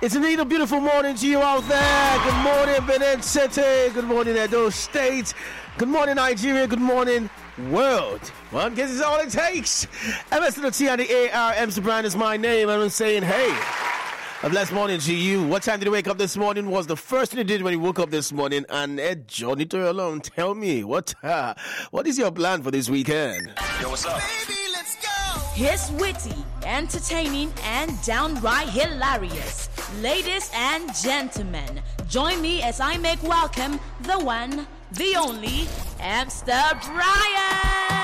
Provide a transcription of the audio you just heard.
It's indeed a beautiful morning to you out there. Good morning, Benin City. Good morning, Edo State. Good morning, Nigeria. Good morning, world. Well, I guess it's all it takes. MS to the T and the AR. MC Brand is my name. And I'm saying, hey, a blessed morning to you. What time did you wake up this morning? Was the first thing you did when you woke up this morning? And Ed Johnny to alone, tell me, what is your plan for this weekend? Yo, what's up? Baby, let's go. He's witty, entertaining, and downright hilarious. Ladies and gentlemen, join me as I make welcome the one, the only, Amster Brian.